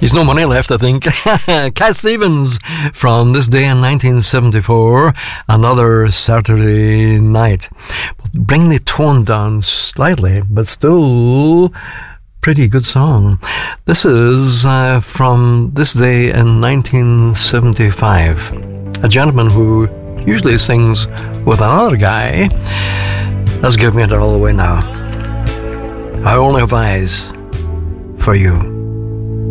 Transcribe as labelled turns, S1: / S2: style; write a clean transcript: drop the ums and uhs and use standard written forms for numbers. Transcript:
S1: He's no money left, I think. Cat Stevens from This Day in 1974, Another Saturday Night. Bring the tone down slightly, but still pretty good song. This is from This Day in 1975. A gentleman who usually sings with another guy has given me it all away now. I only have eyes for you.